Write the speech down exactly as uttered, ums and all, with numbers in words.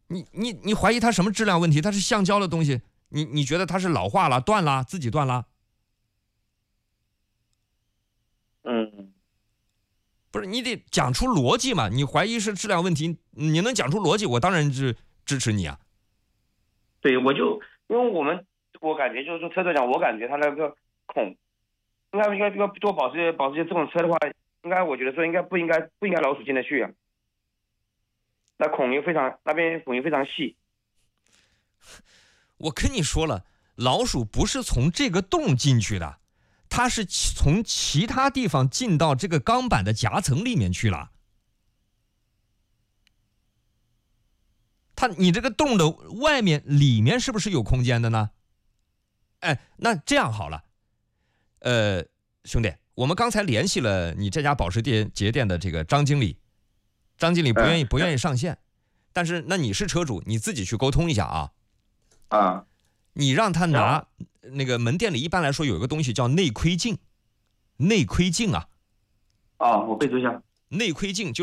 你你你怀疑它什么质量问题？它是橡胶的东西，你你觉得它是老化了、断了、自己断了？ 嗯， 不是，你得讲出逻辑嘛。你怀疑是质量问题，你能讲出逻辑，我当然是支持你啊。 对，我就因为我们我感觉就是说车队长，我感觉他那个孔应该应该要做保时保时捷这种车的话，应该我觉得说应该不应该不应该老鼠进得去啊。那孔又非常那边孔又非常细。 我跟你说了，老鼠不是从这个洞进去的，它是从其他地方进到这个钢板的夹层里面去了。它你这个洞的外面里面是不是有空间的呢？哎，那这样好了，呃，兄弟，我们刚才联系了你这家保时捷店的这个张经理，张经理不愿意不愿意上线，但是那你是车主，你自己去沟通一下啊。 啊， 你让他拿那个门店里一般来说有一个东西叫内窥镜，内窥镜啊。 啊，我备注一下。 内窥镜就